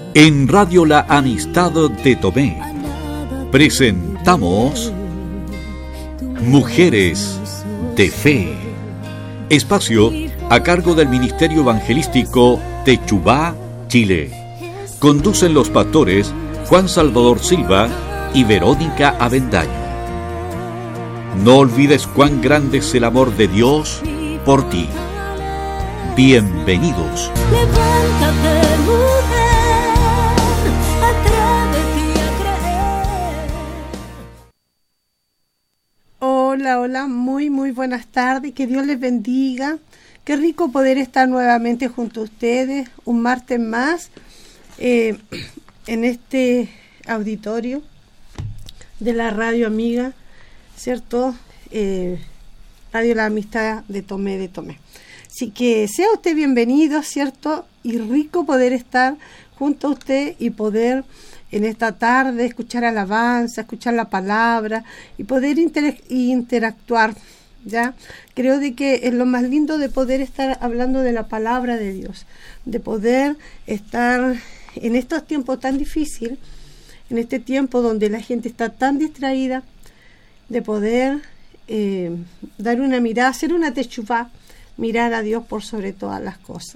En Radio La Amistad de Tomé presentamos Mujeres de Fe, espacio a cargo del Ministerio Evangelístico Techubá, Chile. Conducen los pastores Juan Salvador Silva y Verónica Avendaño. No olvides cuán grande es el amor de Dios por ti. Bienvenidos. Levántate, mujer, atrévete a creer. Hola, muy buenas tardes, que Dios les bendiga. Qué rico poder estar nuevamente junto a ustedes, un martes más, en este auditorio de la radio amiga, ¿cierto? Radio La Amistad de Tomé. Así que sea usted bienvenido, ¿cierto? Y rico poder estar junto a usted y poder en esta tarde escuchar alabanza, escuchar la palabra y poder interactuar, ¿ya? Creo de que es lo más lindo de poder estar hablando de la palabra de Dios, de poder estar en estos tiempos tan difíciles, en este tiempo donde la gente está tan distraída, de poder dar una mirada, hacer una techuvá, mirar a Dios por sobre todas las cosas.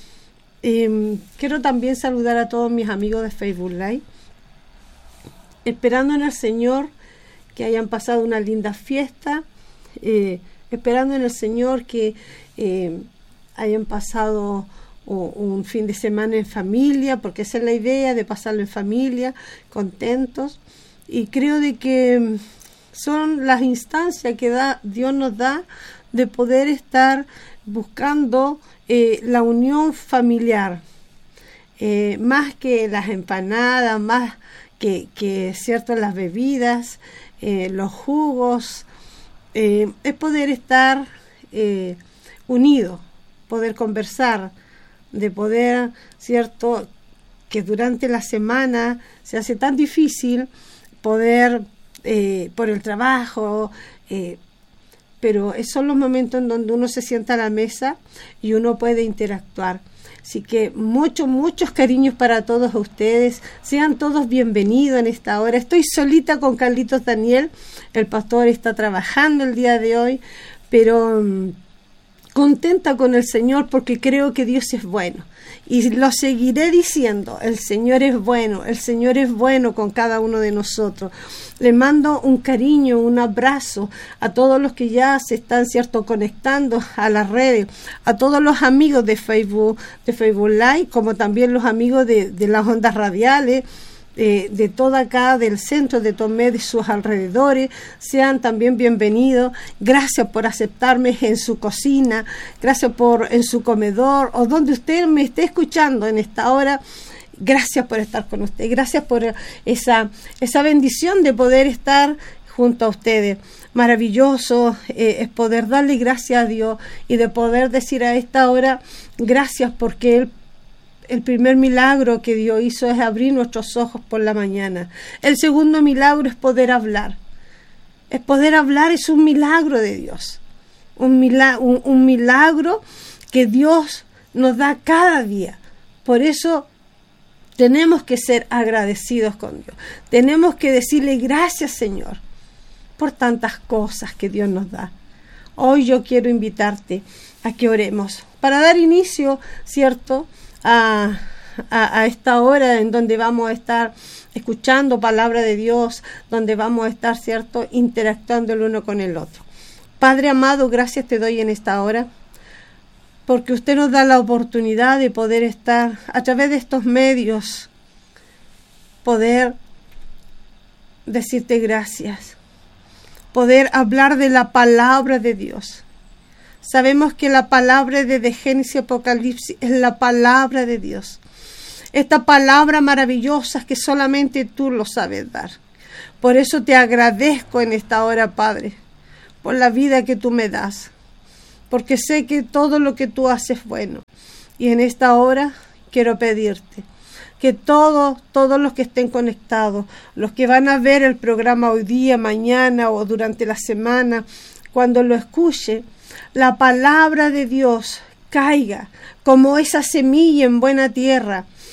Quiero también saludar a todos mis amigos de Facebook Live, esperando en el Señor que hayan pasado una linda fiesta, esperando en el Señor que hayan pasado un fin de semana en familia, porque esa es la idea, de pasarlo en familia, contentos. Y creo de que son las instancias que Dios nos da de poder estar buscando la unión familiar, más que las empanadas, más que cierto, las bebidas, los jugos, es poder estar unidos, poder conversar, de poder, cierto, que durante la semana se hace tan difícil poder, por el trabajo, pero son los momentos en donde uno se sienta a la mesa y uno puede interactuar. Así que muchos cariños para todos ustedes. Sean todos bienvenidos en esta hora. Estoy solita con Carlitos Daniel. El pastor está trabajando el día de hoy, pero contenta con el Señor porque creo que Dios es bueno. Y lo seguiré diciendo, el Señor es bueno con cada uno de nosotros. Le mando un cariño, un abrazo a todos los que ya se están, cierto, conectando a las redes, a todos los amigos de Facebook Live, como también los amigos de las ondas radiales, de toda acá, del centro de Tomé, de sus alrededores. Sean también bienvenidos. Gracias por aceptarme en su cocina, gracias en su comedor o donde usted me esté escuchando en esta hora. Gracias por estar con usted, gracias por esa bendición de poder estar junto a ustedes. Maravilloso es poder darle gracias a Dios y de poder decir a esta hora gracias, porque el primer milagro que Dios hizo es abrir nuestros ojos por la mañana. El segundo milagro es poder hablar. Es un milagro de Dios. Un milagro que Dios nos da cada día. Por eso tenemos que ser agradecidos con Dios. Tenemos que decirle gracias, Señor, por tantas cosas que Dios nos da. Hoy yo quiero invitarte a que oremos para dar inicio, ¿cierto?, a esta hora en donde vamos a estar escuchando palabra de Dios, donde vamos a estar, ¿cierto?, interactuando el uno con el otro. Padre amado, gracias te doy en esta hora, porque usted nos da la oportunidad de poder estar a través de estos medios, poder decirte gracias, poder hablar de la palabra de Dios. Sabemos que la palabra de Génesis y Apocalipsis es la palabra de Dios. Esta palabra maravillosa que solamente tú lo sabes dar. Por eso te agradezco en esta hora, Padre, por la vida que tú me das. Porque sé que todo lo que tú haces es bueno. Y en esta hora quiero pedirte que todos los que estén conectados, los que van a ver el programa hoy día, mañana o durante la semana, cuando lo escuche, la palabra de Dios caiga como esa semilla en buena tierra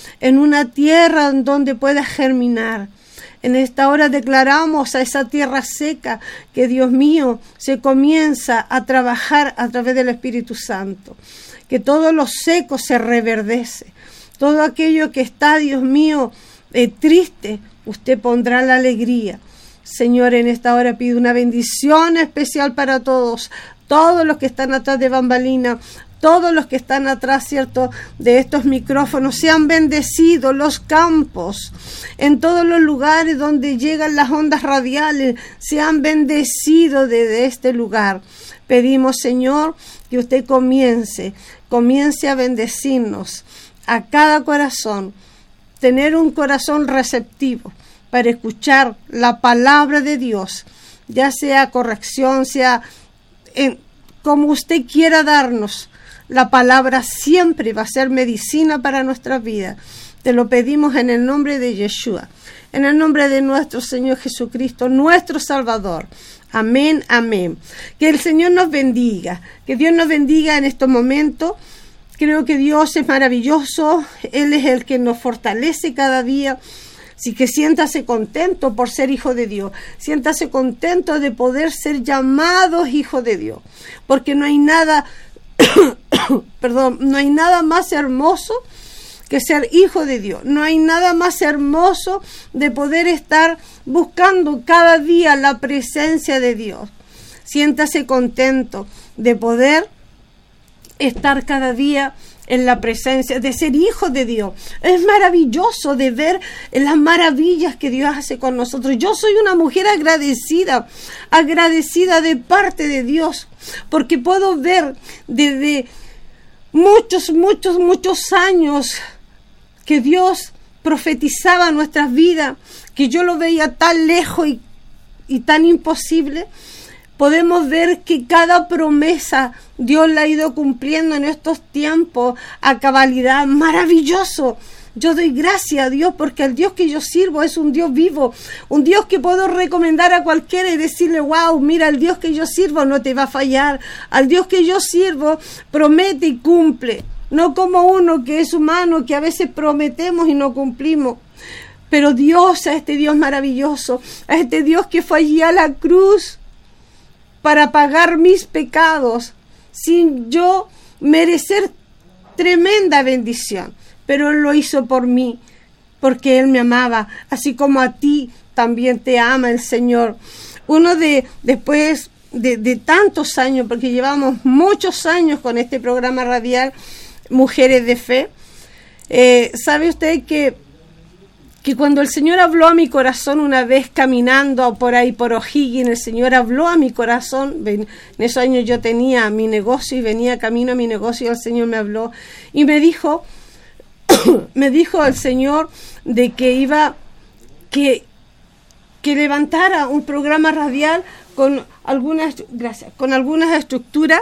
en una tierra en donde pueda germinar. En esta hora declaramos a esa tierra seca que, Dios mío, se comienza a trabajar a través del Espíritu Santo. Que todo lo seco se reverdece. Todo aquello que está, Dios mío, triste, usted pondrá la alegría. Señor, en esta hora pido una bendición especial para todos los que están atrás de bambalina, todos los que están atrás, ¿cierto?, de estos micrófonos. Sean bendecidos los campos, en todos los lugares donde llegan las ondas radiales, sean bendecidos desde este lugar. Pedimos, Señor, que usted comience a bendecirnos a cada corazón, tener un corazón receptivo para escuchar la palabra de Dios, ya sea corrección, sea como usted quiera darnos. La palabra siempre va a ser medicina para nuestra vida. Te lo pedimos en el nombre de Yeshua, en el nombre de nuestro Señor Jesucristo, nuestro Salvador. Amén, amén. Que el Señor nos bendiga, que Dios nos bendiga en estos momentos. Creo que Dios es maravilloso, Él es el que nos fortalece cada día. Así que siéntase contento por ser hijo de Dios, siéntase contento de poder ser llamados hijo de Dios, porque no hay nada, no hay nada más hermoso que ser hijo de Dios. No hay nada más hermoso de poder estar buscando cada día la presencia de Dios. Siéntase contento de poder estar cada día en la presencia, de ser hijo de Dios. Es maravilloso de ver las maravillas que Dios hace con nosotros. Yo soy una mujer agradecida de parte de Dios, porque puedo ver desde muchos años que Dios profetizaba nuestras vidas, que yo lo veía tan lejos y tan imposible. Podemos ver que cada promesa Dios la ha ido cumpliendo en estos tiempos a cabalidad. Maravilloso. Yo doy gracias a Dios porque el Dios que yo sirvo es un Dios vivo, un Dios que puedo recomendar a cualquiera y decirle, wow, mira, el Dios que yo sirvo no te va a fallar. Al Dios que yo sirvo promete y cumple. No como uno que es humano, que a veces prometemos y no cumplimos. Pero Dios, a este Dios maravilloso, a este Dios que fue allí a la cruz para pagar mis pecados, sin yo merecer tremenda bendición. Pero Él lo hizo por mí, porque Él me amaba, así como a ti también te ama el Señor. Después de tantos años, porque llevamos muchos años con este programa radial, Mujeres de Fe, ¿sabe usted que cuando el Señor habló a mi corazón una vez caminando por ahí por O'Higgins, el Señor habló a mi corazón? En esos años yo tenía mi negocio y venía camino a mi negocio y el Señor me habló y me dijo el Señor de que que levantara un programa radial con algunas estructuras,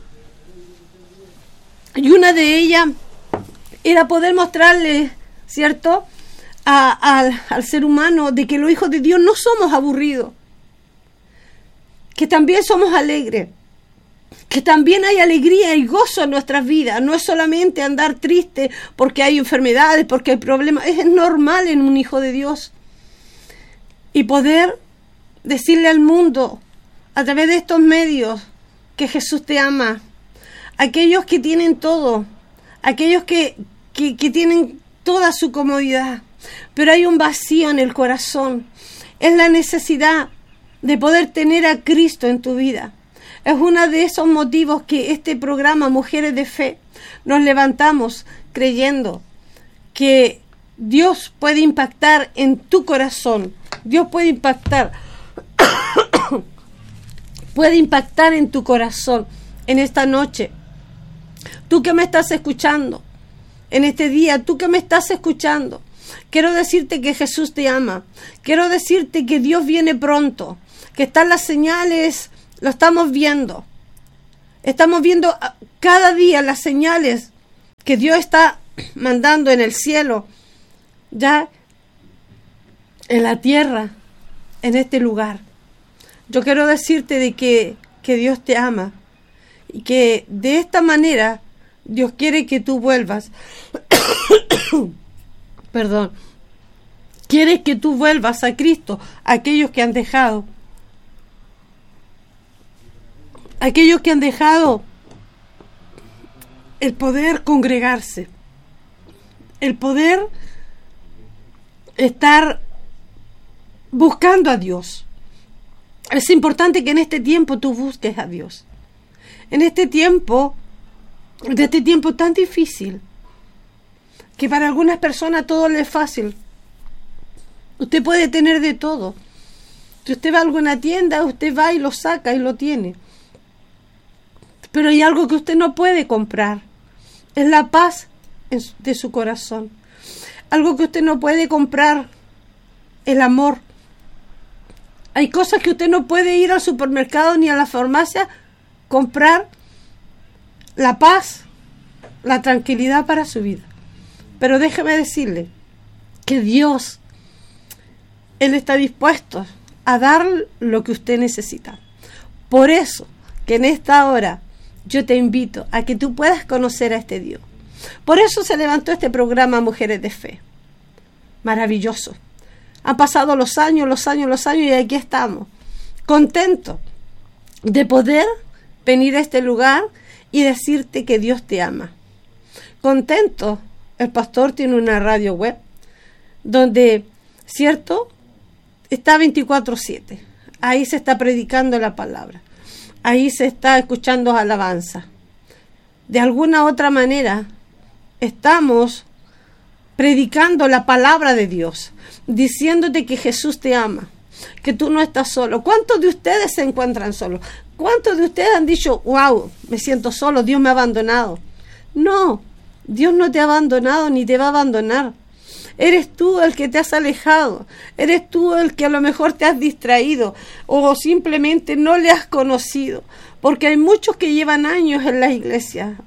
y una de ellas era poder mostrarle, ¿cierto?, al ser humano de que los hijos de Dios no somos aburridos, que también somos alegres, que también hay alegría y gozo en nuestras vidas. No es solamente andar triste porque hay enfermedades, porque hay problemas. Es normal en un hijo de Dios. Y poder decirle al mundo a través de estos medios que Jesús te ama. Aquellos que tienen todo, aquellos que tienen toda su comodidad, pero hay un vacío en el corazón. Es la necesidad de poder tener a Cristo en tu vida. Es uno de esos motivos que este programa Mujeres de Fe nos levantamos creyendo que Dios puede impactar en tu corazón. Dios puede impactar en tu corazón en esta noche. Tú que me estás escuchando en este día, tú que me estás escuchando, quiero decirte que Jesús te ama. Quiero decirte que Dios viene pronto, que están las señales, lo estamos viendo. Estamos viendo cada día las señales que Dios está mandando en el cielo, ya en la tierra, en este lugar. Yo quiero decirte de que Dios te ama y que de esta manera Dios quiere que tú vuelvas quiere que tú vuelvas a Cristo, aquellos que han dejado el poder congregarse, el poder estar buscando a Dios. Es importante que en este tiempo tú busques a Dios. En este tiempo tan difícil, que para algunas personas todo le es fácil. Usted puede tener de todo. Si usted va a alguna tienda, usted va y lo saca y lo tiene. Pero hay algo que usted no puede comprar. Es la paz de su corazón. Algo que usted no puede comprar, el amor. Hay cosas que usted no puede ir al supermercado ni a la farmacia comprar. La paz, la tranquilidad para su vida. Pero déjeme decirle que Dios, Él está dispuesto a dar lo que usted necesita. Por eso que en esta hora yo te invito a que tú puedas conocer a este Dios. Por eso se levantó este programa Mujeres de Fe. Maravilloso. Han pasado los años y aquí estamos, contentos de poder venir a este lugar y decirte que Dios te ama. Contento. El pastor tiene una radio web donde, ¿cierto?, está 24/7. Ahí se está predicando la palabra. Ahí se está escuchando alabanza. De alguna otra manera, estamos predicando la palabra de Dios, diciéndote que Jesús te ama, que tú no estás solo. ¿Cuántos de ustedes se encuentran solos? ¿Cuántos de ustedes han dicho, wow, me siento solo, Dios me ha abandonado? No, Dios no te ha abandonado ni te va a abandonar. Eres tú el que te has alejado, eres tú el que a lo mejor te has distraído o simplemente no le has conocido, porque hay muchos que llevan años en la iglesia,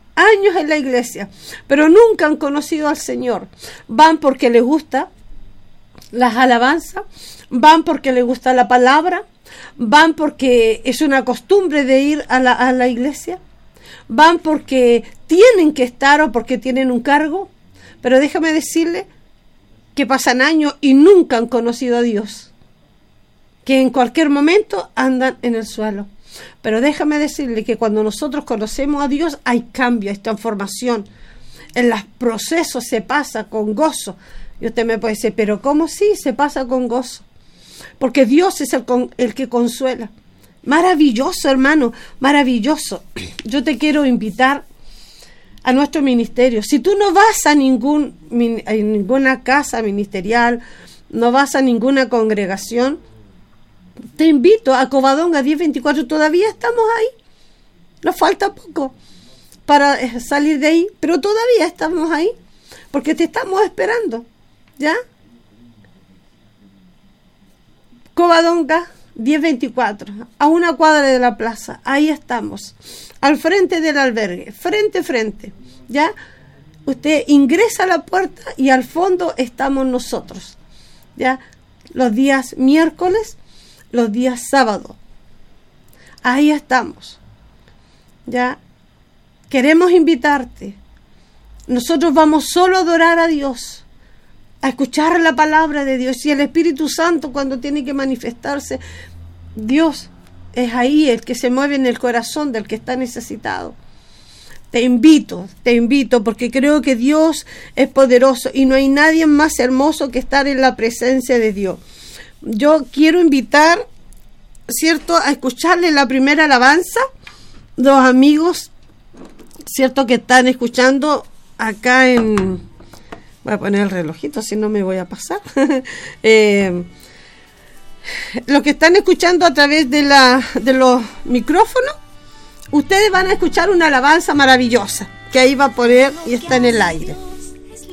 pero nunca han conocido al Señor. Van porque les gusta las alabanzas, van porque les gusta la palabra, van porque es una costumbre de ir a la iglesia, van porque tienen que estar o porque tienen un cargo, pero déjame decirle que pasan años y nunca han conocido a Dios, que en cualquier momento andan en el suelo. Pero déjame decirle que cuando nosotros conocemos a Dios hay cambio, hay transformación. En los procesos se pasa con gozo. Y usted me puede decir, pero ¿cómo sí se pasa con gozo? Porque Dios es el que consuela. Maravilloso, hermano, maravilloso. Yo te quiero invitar a nuestro ministerio. Si tú no vas a ninguna casa ministerial, no vas a ninguna congregación, te invito a Covadonga 1024. Todavía estamos ahí. Nos falta poco para salir de ahí, pero todavía estamos ahí, porque te estamos esperando, ¿ya? Covadonga 1024, a una cuadra de la plaza. Ahí estamos, al frente del albergue, frente, ¿ya? Usted ingresa a la puerta y al fondo estamos nosotros, ¿ya? Los días miércoles, los días sábados. Ahí estamos, ¿ya? Queremos invitarte. Nosotros vamos solo a adorar a Dios, a escuchar la palabra de Dios. Y el Espíritu Santo, cuando tiene que manifestarse, Dios es ahí el que se mueve en el corazón del que está necesitado. Te invito, porque creo que Dios es poderoso y no hay nadie más hermoso que estar en la presencia de Dios. Yo quiero invitar, ¿cierto?, a escucharle la primera alabanza. Los amigos, ¿cierto?, que están escuchando acá en... Voy a poner el relojito, si no me voy a pasar. Los que están escuchando a través de los micrófonos, ustedes van a escuchar una alabanza maravillosa que ahí va a poner y está en el aire.